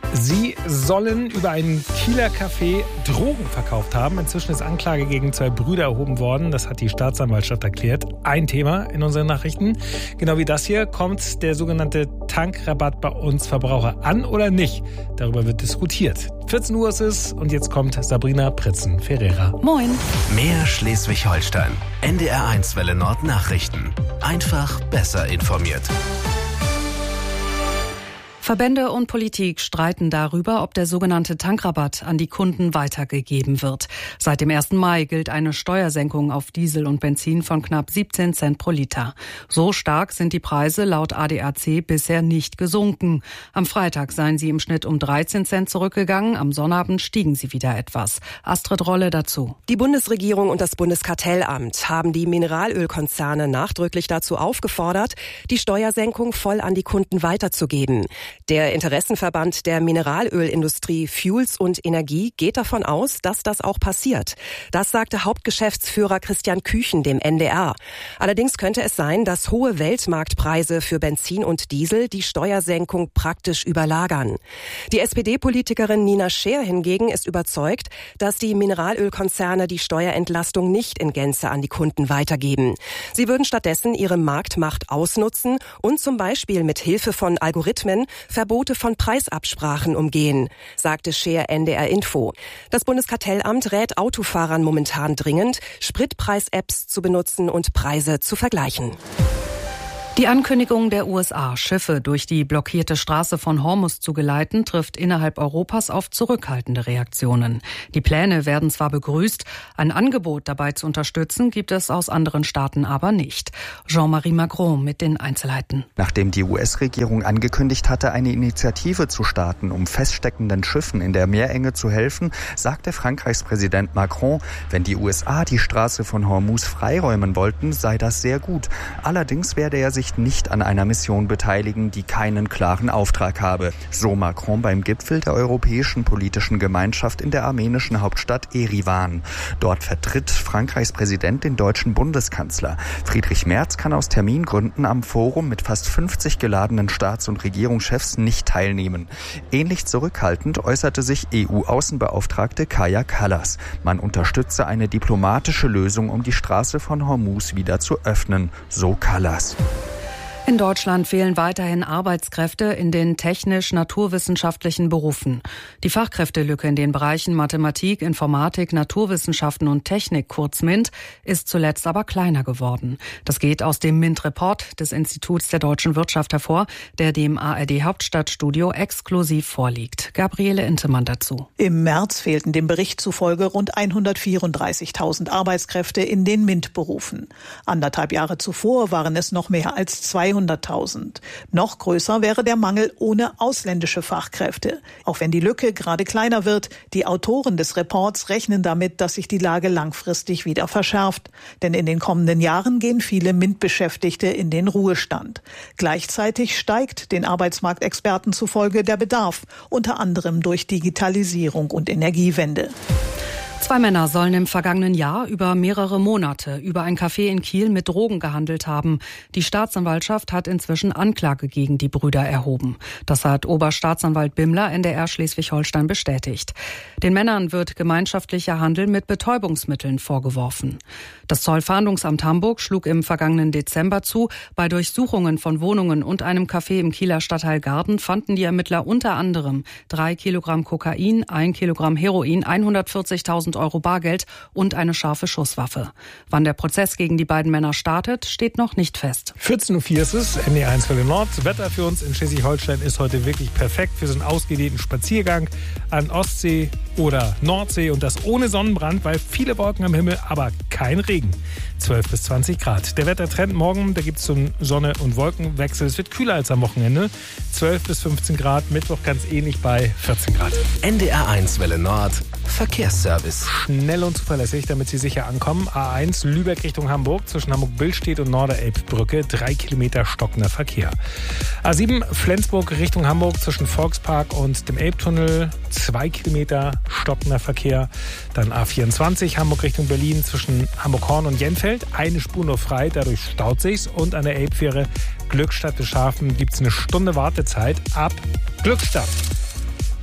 Sie sollen über einen Kieler Café Drogen verkauft haben. Inzwischen ist Anklage gegen 2 Brüder erhoben worden. Das hat die Staatsanwaltschaft erklärt. Ein Thema in unseren Nachrichten. Genau wie das hier. Kommt der sogenannte Tankrabatt bei uns Verbraucher an oder nicht? Darüber wird diskutiert. 14 Uhr ist es und jetzt kommt Sabrina Pritzen-Ferreira. Moin. Mehr Schleswig-Holstein. NDR1 Welle Nord Nachrichten. Einfach besser informiert. Verbände und Politik streiten darüber, ob der sogenannte Tankrabatt an die Kunden weitergegeben wird. Seit dem 1. Mai gilt eine Steuersenkung auf Diesel und Benzin von knapp 17 Cent pro Liter. So stark sind die Preise laut ADAC bisher nicht gesunken. Am Freitag seien sie im Schnitt um 13 Cent zurückgegangen, am Sonnabend stiegen sie wieder etwas. Astrid Rolle dazu. Die Bundesregierung und das Bundeskartellamt haben die Mineralölkonzerne nachdrücklich dazu aufgefordert, die Steuersenkung voll an die Kunden weiterzugeben. Der Interessenverband der Mineralölindustrie Fuels und Energie geht davon aus, dass das auch passiert. Das sagte Hauptgeschäftsführer Christian Küchen dem NDR. Allerdings könnte es sein, dass hohe Weltmarktpreise für Benzin und Diesel die Steuersenkung praktisch überlagern. Die SPD-Politikerin Nina Scheer hingegen ist überzeugt, dass die Mineralölkonzerne die Steuerentlastung nicht in Gänze an die Kunden weitergeben. Sie würden stattdessen ihre Marktmacht ausnutzen und zum Beispiel mit Hilfe von Algorithmen Verbote von Preisabsprachen umgehen, sagte Scheer NDR Info. Das Bundeskartellamt rät Autofahrern momentan dringend, Spritpreis-Apps zu benutzen und Preise zu vergleichen. Die Ankündigung der USA, Schiffe durch die blockierte Straße von Hormuz zu geleiten, trifft innerhalb Europas auf zurückhaltende Reaktionen. Die Pläne werden zwar begrüßt, ein Angebot dabei zu unterstützen gibt es aus anderen Staaten aber nicht. Jean-Marie Macron mit den Einzelheiten. Nachdem die US-Regierung angekündigt hatte, eine Initiative zu starten, um feststeckenden Schiffen in der Meerenge zu helfen, sagte Frankreichs Präsident Macron, wenn die USA die Straße von Hormuz freiräumen wollten, sei das sehr gut. Allerdings werde er sich nicht an einer Mission beteiligen, die keinen klaren Auftrag habe. So Macron beim Gipfel der Europäischen Politischen Gemeinschaft in der armenischen Hauptstadt Erivan. Dort vertritt Frankreichs Präsident den deutschen Bundeskanzler. Friedrich Merz kann aus Termingründen am Forum mit fast 50 geladenen Staats- und Regierungschefs nicht teilnehmen. Ähnlich zurückhaltend äußerte sich EU-Außenbeauftragte Kaja Kallas. Man unterstütze eine diplomatische Lösung, um die Straße von Hormuz wieder zu öffnen, so Kallas. In Deutschland fehlen weiterhin Arbeitskräfte in den technisch-naturwissenschaftlichen Berufen. Die Fachkräftelücke in den Bereichen Mathematik, Informatik, Naturwissenschaften und Technik, kurz MINT, ist zuletzt aber kleiner geworden. Das geht aus dem MINT-Report des Instituts der deutschen Wirtschaft hervor, der dem ARD-Hauptstadtstudio exklusiv vorliegt. Gabriele Intemann dazu. Im März fehlten dem Bericht zufolge rund 134.000 Arbeitskräfte in den MINT-Berufen. 1,5 Jahre zuvor waren es noch mehr als 200.000. Noch größer wäre der Mangel ohne ausländische Fachkräfte. Auch wenn die Lücke gerade kleiner wird, die Autoren des Reports rechnen damit, dass sich die Lage langfristig wieder verschärft. Denn in den kommenden Jahren gehen viele MINT-Beschäftigte in den Ruhestand. Gleichzeitig steigt den Arbeitsmarktexperten zufolge der Bedarf, unter anderem durch Digitalisierung und Energiewende. 2 Männer sollen im vergangenen Jahr über mehrere Monate über ein Café in Kiel mit Drogen gehandelt haben. Die Staatsanwaltschaft hat inzwischen Anklage gegen die Brüder erhoben. Das hat Oberstaatsanwalt Bimmler NDR Schleswig-Holstein bestätigt. Den Männern wird gemeinschaftlicher Handel mit Betäubungsmitteln vorgeworfen. Das Zollfahndungsamt Hamburg schlug im vergangenen Dezember zu. Bei Durchsuchungen von Wohnungen und einem Café im Kieler Stadtteil Garden fanden die Ermittler unter anderem 3 Kilogramm Kokain, 1 Kilogramm Heroin, 140.000 Euro Bargeld und eine scharfe Schusswaffe. Wann der Prozess gegen die beiden Männer startet, steht noch nicht fest. 14.04 Uhr ist es, NDR1 Welle Nord. Wetter für uns in Schleswig-Holstein ist heute wirklich perfekt für so einen ausgedehnten Spaziergang an Ostsee oder Nordsee und das ohne Sonnenbrand, weil viele Wolken am Himmel, aber kein Regen. 12 bis 20 Grad. Der Wettertrend morgen, da gibt es so einen Sonne- und Wolkenwechsel. Es wird kühler als am Wochenende. 12 bis 15 Grad, Mittwoch ganz ähnlich bei 14 Grad. NDR1 Welle Nord, Verkehrsservice. Schnell und zuverlässig, damit Sie sicher ankommen. A1 Lübeck Richtung Hamburg, zwischen Hamburg-Billstedt und Norderelbbrücke, 3 Kilometer stockender Verkehr. A7 Flensburg Richtung Hamburg, zwischen Volkspark und dem Elbtunnel, 2 Kilometer stockender Verkehr. Dann A24 Hamburg Richtung Berlin, zwischen Hamburg-Horn und Jenfeld, eine Spur nur frei, dadurch staut sich's. Und an der Elbfähre Glückstadt bis Schafen gibt es eine Stunde Wartezeit ab Glückstadt.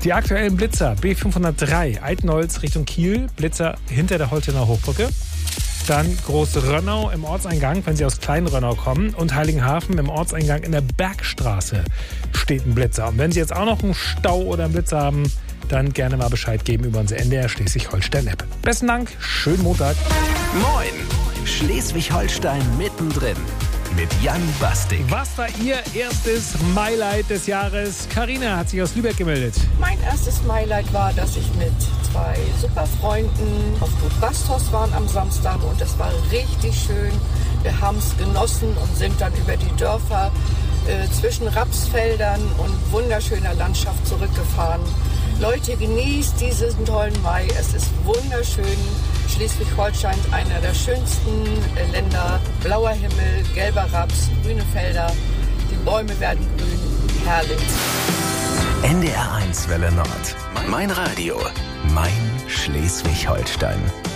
Die aktuellen Blitzer B503 Altenholz Richtung Kiel, Blitzer hinter der Holtener Hochbrücke. Dann Großrönnau im Ortseingang, wenn Sie aus Kleinrönnau kommen. Und Heiligenhafen im Ortseingang in der Bergstraße steht ein Blitzer. Und wenn Sie jetzt auch noch einen Stau oder einen Blitzer haben, dann gerne mal Bescheid geben über unsere NDR Schleswig-Holstein-App. Besten Dank, schönen Montag. Moin, Schleswig-Holstein mittendrin mit Jan Bastik. Was war Ihr erstes Highlight des Jahres? Carina hat sich aus Lübeck gemeldet. Mein erstes Highlight war, dass ich mit 2 super Freunden auf Gut Bastos waren am Samstag und das war richtig schön. Wir haben es genossen und sind dann über die Dörfer zwischen Rapsfeldern und wunderschöner Landschaft zurückgefahren. Leute, genießt diesen tollen Mai. Es ist wunderschön. Schleswig-Holstein, einer der schönsten Länder. Blauer Himmel, gelber Raps, grüne Felder. Die Bäume werden grün. Herrlich. NDR 1 Welle Nord. Mein Radio. Mein Schleswig-Holstein.